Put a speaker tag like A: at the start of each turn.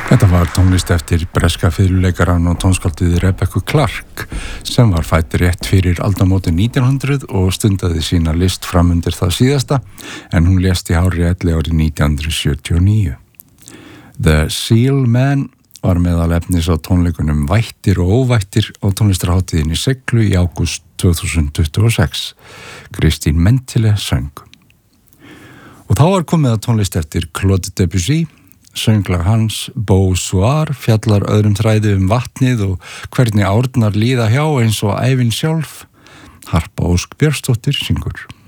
A: Þetta var tónlist eftir breska fiðluleikarann og tónskáldið Rebecca Clark sem var fædd rétt fyrir aldamótin 1900 og stundaði sína list framundir það síðasta en hún lést í hárri elli árið 1979. The Seal Man var meðal efnis á tónleikunum Vættir og óvættir á tónlistarhátíðinni Siglu í ágúst 2026. Kristín Mentile söng. Og þá var komið að tónlist eftir Claude Debussy. Sönglag hans, Beau Soir, fjallar öðrum þræði vatnið og hvernig árnar líða hjá eins og ævin sjálf. Harpa Ósk Björnsdóttir syngur.